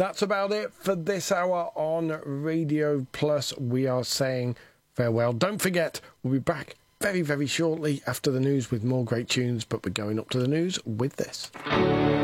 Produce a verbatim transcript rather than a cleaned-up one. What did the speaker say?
That's about it for this hour on Radio Plus. We are saying farewell. Don't forget, we'll be back very, very shortly after the news with more great tunes, but we're going up to the news with this.